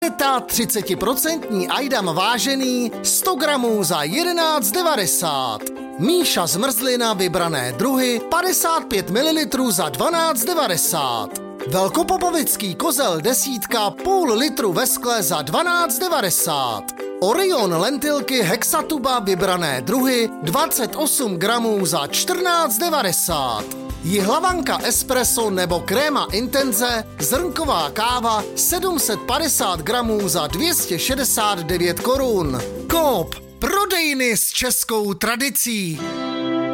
30% Ajdam vážený 100 gramů za 11,90. Míša zmrzlina vybrané druhy 55 ml za 12,90. Velkopopovický kozel desítka půl litru ve skle za 12,90. Orion lentilky hexatuba vybrané druhy 28 gramů za 14,90. Jihlavanka espresso nebo kréma intenze zrnková káva 750 gramů za 269 korun. Coop, prodejny s českou tradicí.